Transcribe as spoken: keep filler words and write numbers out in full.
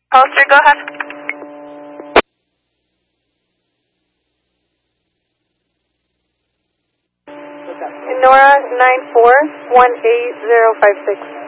Holster, go ahead. Nora nine four one eight zero five six.